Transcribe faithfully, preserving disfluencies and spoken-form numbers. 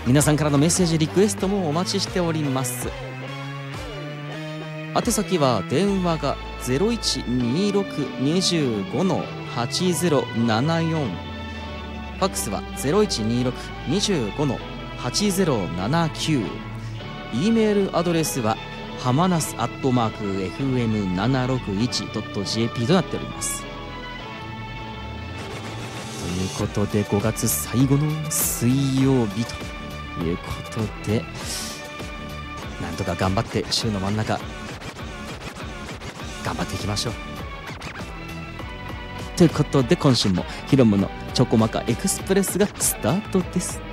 皆さんからのメッセージリクエストもお待ちしております。宛先は電話が ゼロいちにーろく にーご はちゼロななよん、ファックスは ゼロいちにーろく にーご はちゼロななきゅう、 E メールアドレスははまなす アットマーク エフエムななろくいち ドット ジェーピー となっております。ということでごがつ最後の水曜日ということで、なんとか頑張って週の真ん中頑張っていきましょう。ということで今週もヒロムのチョコマカエクスプレスがスタートです。